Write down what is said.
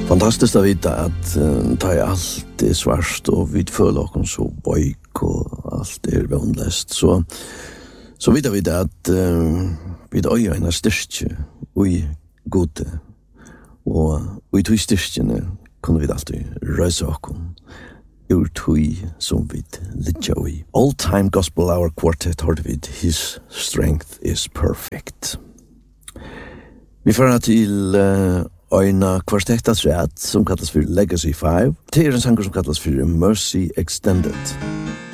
Fantastiskt att veta att ta är allt är svart och vi føler oss så bøyk och allt är vondlest. Så vet vi att vi har en styrke i gode och i tog styrkene kunne vi alltid røse oss ur tog som vi ligger i. All Time Gospel Hour Quartet hørte vi His Strength is Perfect. Vi får til Øyna kvartettas rätt som kallas för Legacy 5. Det är en sang som kallas för Mercy Extended.